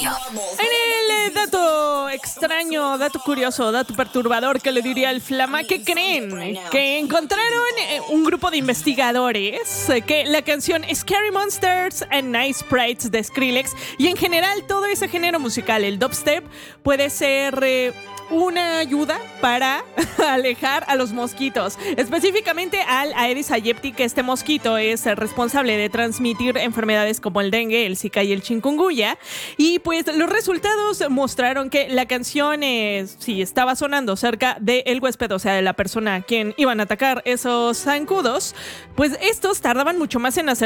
En el dato extraño, dato curioso, dato perturbador que le diría el Flama, ¿qué creen? Que encontraron un grupo de investigadores que la canción Scary Monsters and Nice Sprites de Skrillex y en general todo ese género musical, el dubstep, puede ser una ayuda para alejar a los mosquitos, específicamente al Aedes aegypti, que este mosquito es el responsable de transmitir enfermedades como el dengue, el zika y el chikungunya. Y pues los resultados mostraron que la canción, si estaba sonando cerca del huésped, o sea, de la persona a quien iban a atacar esos zancudos, pues estos tardaban mucho más en hacer